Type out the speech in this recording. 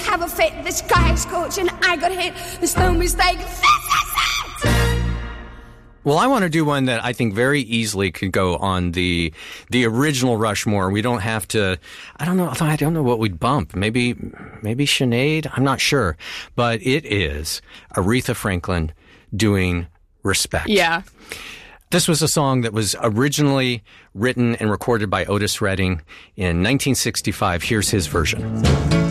have a fit. The sky is scorching, I got hit. There's no mistake. Well, I want to do one that I think very easily could go on the original Rushmore. We don't have to. I don't know what we'd bump. Maybe Sinead. I'm not sure, but it is Aretha Franklin doing Respect. Yeah. This was a song that was originally written and recorded by Otis Redding in 1965. Here's his version.